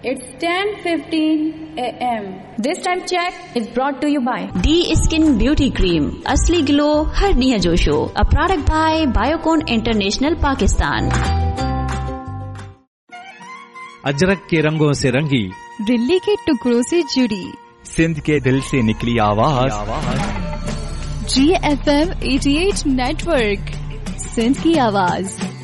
It's 10:15 a.m. This time check is brought to you by D Skin Beauty Cream. असली glow हर निया जोशो. A product by Biocon International Pakistan. Ajrak के रंगों से रंगी, दिल्ली के टुकड़ों से जुड़ी, सिंध के दिल से निकली आवाज, GFM 88 नेटवर्क, सिंध की आवाज.